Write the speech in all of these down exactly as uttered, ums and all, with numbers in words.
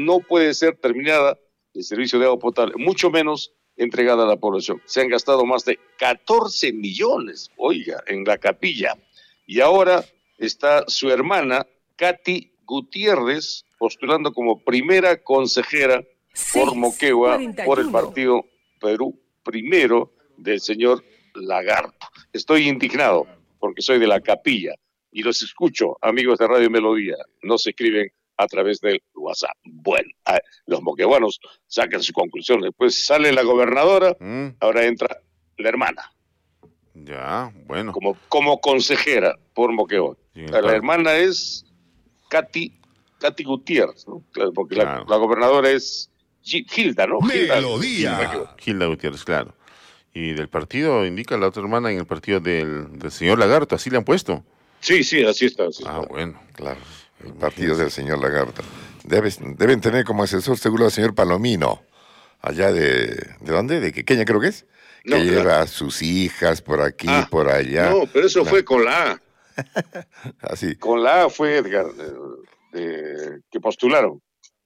no puede ser terminada el servicio de agua potable, mucho menos entregada a la población. Se han gastado más de catorce millones, oiga, en la capilla. Y ahora está su hermana, Katy Gutiérrez, postulando como primera consejera por Moquegua, por el partido Perú Primero del señor Lagarto. Estoy indignado porque soy de la capilla y los escucho, amigos de Radio Melodía. No se escriben a través del WhatsApp. Bueno, los moqueguanos sacan su conclusión. Después sale la gobernadora, mm. ahora entra la hermana. Ya, bueno. Como, como consejera por Moquegua. Sí, la, la hermana es Katy, Katy Gutiérrez, ¿no? Claro, porque claro. La, la gobernadora es Gilda, ¿no? Melodía. Gilda, Gilda Gutiérrez, claro. Y del partido, indica la otra hermana, en el partido del, del señor Lagarto, ¿así le han puesto? Sí, sí, así está. Así ah, está. bueno. Claro, el partido del señor Lagarto. Debes, deben tener como asesor seguro al señor Palomino, allá de... ¿De dónde? ¿De Quequeña creo que es? Que no, lleva claro. a sus hijas por aquí, ah, por allá. No, pero eso claro. fue con la A. Así. Con la A fue, Edgar, de, de, que postularon.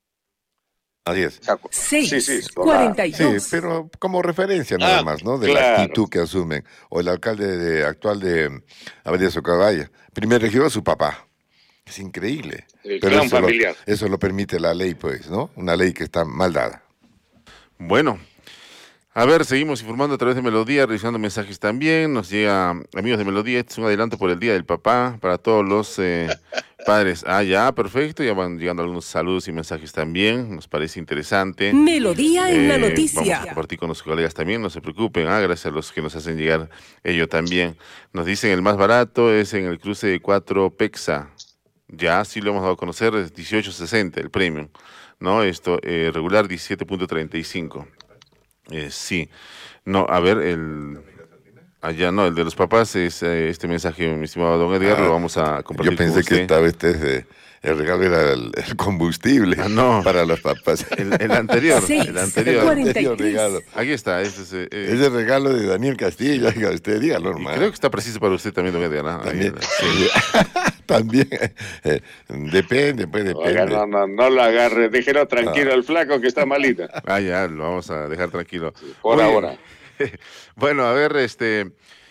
Así es. seis, sí, sí, cuarenta y dos. Sí, pero como referencia nada ah, más, ¿no? De claro. la actitud que asumen. O el alcalde de, actual de Avenida Socabaya. Primer regidor, su papá. Es increíble. El pero clan eso familiar. Lo, eso lo permite la ley, pues, ¿no? Una ley que está mal dada. Bueno. A ver, seguimos informando a través de Melodía, revisando mensajes también. Nos llega, amigos de Melodía, este es un adelanto por el Día del Papá para todos los eh, padres. Ah, ya, perfecto. Ya van llegando algunos saludos y mensajes también. Nos parece interesante. Melodía en eh, la noticia. Vamos a compartir con los colegas también, no se preocupen. Ah, gracias a los que nos hacen llegar ello también. Nos dicen el más barato es en el cruce de cuatro Pexa. Ya, sí lo hemos dado a conocer, es dieciocho sesenta el premium. ¿No? Esto, eh, regular diecisiete punto treinta y cinco. Eh, sí, no, a ver, el allá no, el de los papás es eh, este mensaje, mi estimado don Edgar, ah, lo vamos a compartir. Yo pensé que esta vez este, el regalo era el, el combustible ah, no. para los papás. El, el anterior, seis, el anterior, el anterior regalo. Aquí está, este es, eh, es el regalo de Daniel Castillo, diga usted, dígalo, hermano. Creo que está preciso para usted también, don Edgar. ¿no? También, sí. También, eh, depende, pues depende. Oiga, no, no, no lo agarre, déjelo tranquilo al ah. flaco que está malita. Ah, ya, lo vamos a dejar tranquilo. Sí, por Muy ahora. Bueno, a ver, este...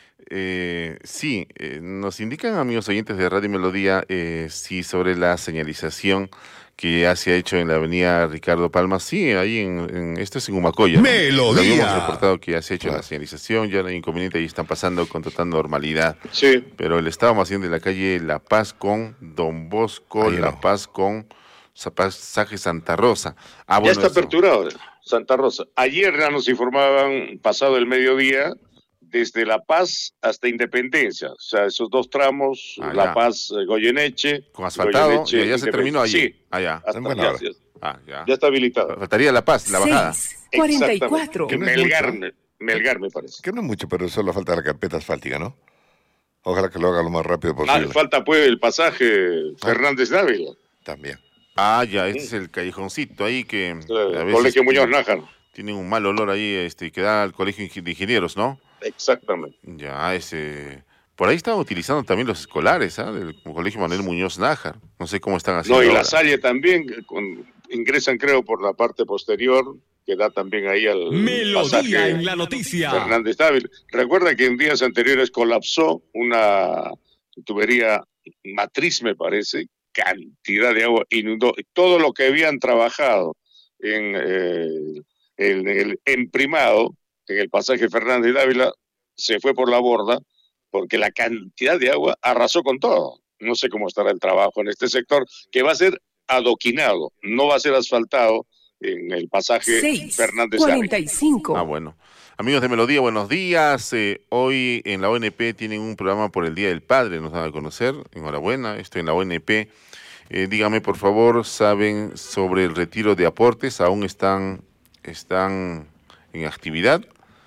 Eh, sí, eh, nos indican, amigos oyentes de Radio Melodía, eh, sí, sobre la señalización que ya se ha hecho en la avenida Ricardo Palma. Sí, ahí en, en esto es en Humacoya, ¿no? Melodía. Habíamos reportado que ya se ha hecho claro. la señalización, ya no hay inconveniente, ahí están pasando con total normalidad. Sí. Pero el estado más bien de la calle La Paz con Don Bosco, ahí La no. Paz con Pasaje Santa Rosa. Ah, bueno, ya está eso. aperturado Santa Rosa. Ayer ya nos informaban, pasado el mediodía, desde La Paz hasta Independencia, o sea, esos dos tramos, ah, La Paz, eh, Goyeneche. Con asfaltado, Goyeneche, y ya se terminó allí. Sí, allá. Hasta, ya, ya, ah, ya. ya está habilitado. Faltaría La Paz, la bajada. cuarenta y cuatro. No Melgar, es Melgar me parece. Que no es mucho, pero solo falta la carpeta asfáltica, ¿no? Ojalá que lo haga lo más rápido posible. Ah, falta pues el pasaje Fernández Dávila. También. Ah, ya, este sí. es el callejoncito ahí que... Eh, Colegio Muñoz Nájar. Tiene un mal olor ahí, este, que da al Colegio de Ingenieros, ¿no? Exactamente. Ya, ese... Por ahí están utilizando también los escolares, ¿ah? ¿eh? Del Colegio Manuel Muñoz Nájar. No sé cómo están haciendo. No, y ahora. La Salle también, con, ingresan creo por la parte posterior, que da también ahí al Melodía en la noticia. Fernández Dávila. Recuerda que en días anteriores colapsó una tubería matriz, me parece, cantidad de agua, inundó todo lo que habían trabajado en eh, el, el emprimado, en el pasaje Fernández Dávila, se fue por la borda, porque la cantidad de agua arrasó con todo. No sé cómo estará el trabajo en este sector, que va a ser adoquinado, no va a ser asfaltado en el pasaje seis, Fernández cuarenta y cinco. Ah, bueno. Amigos de Melodía, buenos días. Eh, hoy en la O N P tienen un programa por el Día del Padre, nos dan a conocer. Enhorabuena, estoy en la O N P. Eh, dígame, por favor, ¿saben sobre el retiro de aportes? ¿Aún están, están en actividad?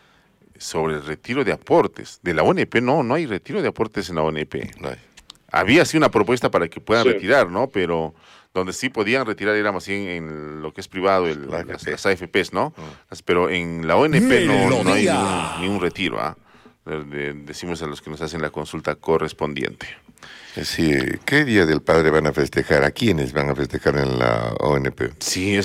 Sobre el retiro de aportes de la O N P, no, no hay retiro de aportes en la O N P. No hay. Había sí una propuesta para que puedan sí. retirar, ¿no? Pero donde sí podían retirar era más bien en lo que es privado, el, las, las A F Pes, ¿no? Uh. Pero en la O N P no, no hay ni un, ni un retiro, ¿ah? ¿eh? De, decimos a los que nos hacen la consulta correspondiente. Sí, ¿qué Día del Padre van a festejar? ¿A quiénes van a festejar en la O N P? Sí, es